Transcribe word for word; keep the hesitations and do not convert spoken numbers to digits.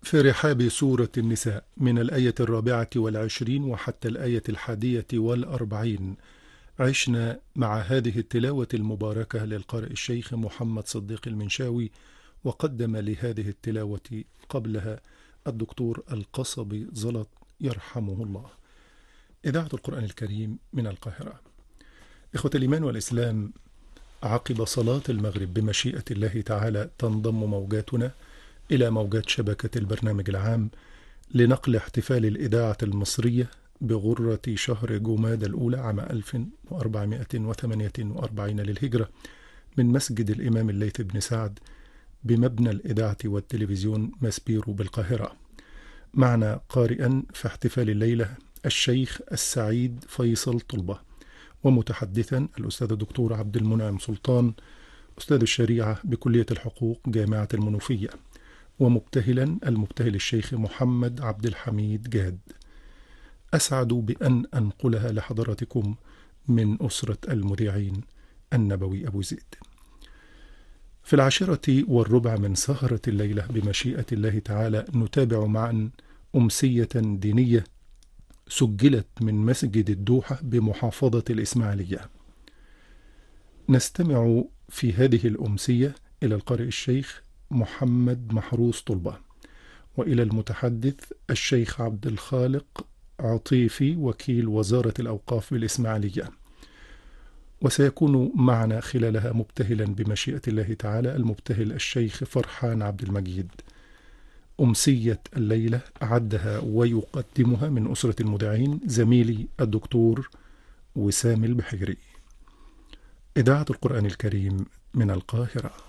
في رحاب سورة النساء من الآية الرابعة والعشرين وحتى الآية الحادية والأربعين. عشنا مع هذه التلاوة المباركة للقارئ الشيخ محمد صديق المنشاوي، وقدم لهذه التلاوة قبلها الدكتور القصبي زلط يرحمه الله. إذاعة القرآن الكريم من القاهرة. إخوة الإيمان والإسلام، عقب صلاة المغرب بمشيئة الله تعالى تنضم موجاتنا إلى موجات شبكة البرنامج العام لنقل احتفال الإذاعة المصرية بغرة شهر جمادى الأولى عام ألف وأربعمائة وثمانية وأربعين للهجرة من مسجد الإمام الليث بن سعد بمبنى الإذاعة والتلفزيون ماسبيرو بالقاهرة. معنا قارئا في احتفال الليلة الشيخ السعيد فيصل طلبة، ومتحدثا الأستاذ الدكتور عبد المنعم سلطان أستاذ الشريعة بكلية الحقوق جامعة المنوفية، ومبتهلا المبتهل الشيخ محمد عبد الحميد جاد. أسعد بأن أنقلها لحضراتكم من أسرة المذيعين النبوي أبو زيد. في العاشرة والربع من سهرة الليلة بمشيئة الله تعالى نتابع معا أمسية دينية سجلت من مسجد الدوحة بمحافظة الإسماعيلية. نستمع في هذه الأمسية إلى القارئ الشيخ محمد محروس طلبة، وإلى المتحدث الشيخ عبد الخالق عطيفي وكيل وزارة الأوقاف بالإسماعيلية. وسيكون معنا خلالها مبتهلا بمشيئة الله تعالى المبتهل الشيخ فرحان عبد المجيد. أمسية الليلة أعدها ويقدمها من أسرة المذيعين زميلي الدكتور وسام البحيري. إذاعة القرآن الكريم من القاهرة.